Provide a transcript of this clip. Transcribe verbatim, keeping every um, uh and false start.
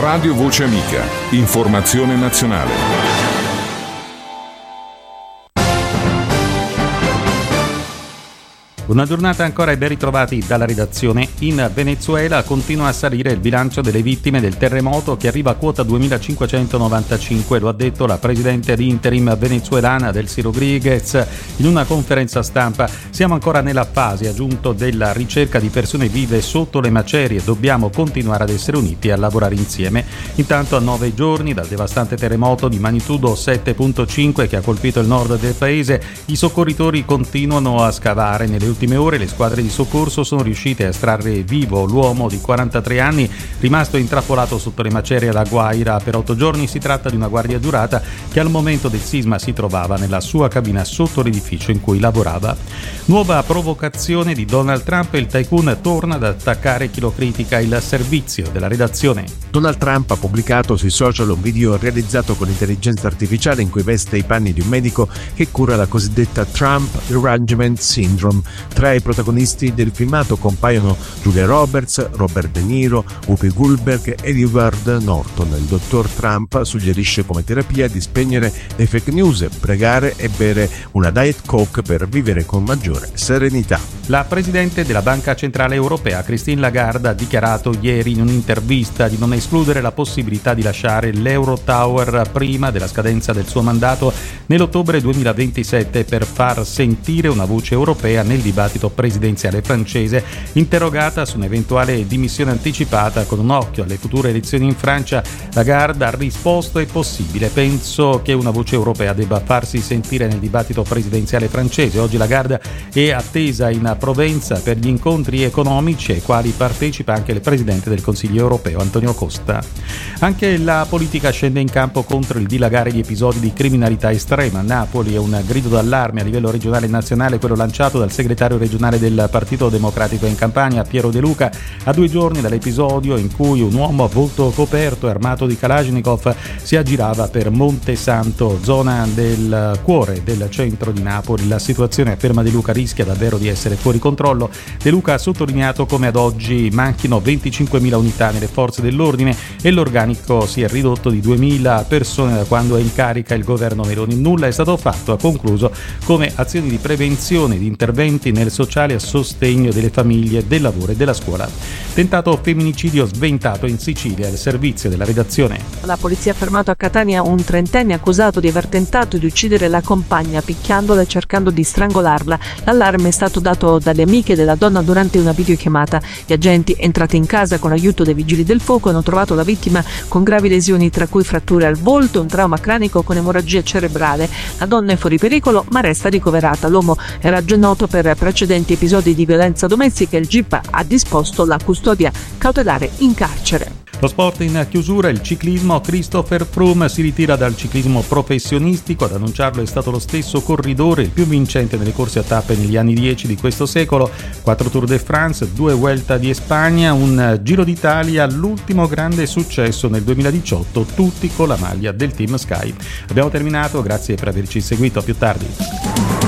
Radio Voce Amica. Informazione nazionale. Una giornata ancora e ben ritrovati dalla redazione. In Venezuela continua a salire il bilancio delle vittime del terremoto che arriva a quota duemilacinquecentonovantacinque, lo ha detto la presidente di interim venezuelana Delcy Rodriguez in una conferenza stampa. Siamo ancora nella fase, ha aggiunto, della ricerca di persone vive sotto le macerie. Dobbiamo continuare ad essere uniti e a lavorare insieme. Intanto, a nove giorni dal devastante terremoto di magnitudo sette virgola cinque che ha colpito il nord del paese, i soccorritori continuano a scavare. Nelle ultime ore le squadre di soccorso sono riuscite a estrarre vivo l'uomo di quarantatré anni rimasto intrappolato sotto le macerie alla Guaira per otto giorni. Si tratta di una guardia giurata che al momento del sisma si trovava nella sua cabina sotto l'edificio in cui lavorava. Nuova provocazione di Donald Trump e il tycoon torna ad attaccare chi lo critica. Il servizio della redazione. Donald Trump ha pubblicato sui social un video realizzato con intelligenza artificiale in cui veste i panni di un medico che cura la cosiddetta Trump Derangement Syndrome. Tra i protagonisti del filmato compaiono Julia Roberts, Robert De Niro, Whoopi Goldberg e Edward Norton. Il dottor Trump suggerisce come terapia di spegnere le fake news, pregare e bere una Diet Coke per vivere con maggiore serenità. La presidente della Banca Centrale Europea, Christine Lagarde, ha dichiarato ieri in un'intervista di non escludere la possibilità di lasciare l'Euro Tower prima della scadenza del suo mandato nell'ottobre duemilaventisette per far sentire una voce europea nel dibattito presidenziale francese. Interrogata su un'eventuale dimissione anticipata con un occhio alle future elezioni in Francia, Lagarde ha risposto: è possibile, penso che una voce europea debba farsi sentire nel dibattito presidenziale francese. Oggi Lagarde è attesa in Provenza per gli incontri economici ai quali partecipa anche il presidente del Consiglio europeo Antonio Costa. Anche la politica scende in campo contro il dilagare di episodi di criminalità estrema. A Napoli è un grido d'allarme a livello regionale e nazionale quello lanciato dal segretario regionale del Partito Democratico in Campania, Piero De Luca, a due giorni dall'episodio in cui un uomo a volto coperto e armato di Kalashnikov si aggirava per Montesanto, zona del cuore del centro di Napoli. La situazione, afferma De Luca, rischia davvero di essere fuori controllo. De Luca ha sottolineato come ad oggi manchino venticinquemila unità nelle forze dell'ordine e l'organico si è ridotto di duemila persone da quando è in carica il governo Meloni. Nulla è stato fatto, ha concluso, come azioni di prevenzione, di interventi nel sociale a sostegno delle famiglie, del lavoro e della scuola. Tentato femminicidio sventato in Sicilia, il servizio della redazione. La polizia ha fermato a Catania un trentenne accusato di aver tentato di uccidere la compagna picchiandola e cercando di strangolarla. L'allarme è stato dato dalle amiche della donna durante una videochiamata. Gli agenti, entrati in casa con l'aiuto dei vigili del fuoco, hanno trovato la vittima con gravi lesioni, tra cui fratture al volto e un trauma cranico con emorragia cerebrale. La donna è fuori pericolo ma resta ricoverata. L'uomo era già noto per precedenti episodi di violenza domestica e il G I P ha disposto la custodia cautelare in carcere. Lo sport in chiusura, il ciclismo. Christopher Froome si ritira dal ciclismo professionistico. Ad annunciarlo è stato lo stesso corridore, il più vincente nelle corse a tappe negli anni dieci di questo secolo. Quattro Tour de France, due Vuelta di Spagna, un Giro d'Italia, l'ultimo grande successo nel duemiladiciotto, tutti con la maglia del Team Sky. Abbiamo terminato, grazie per averci seguito, a più tardi.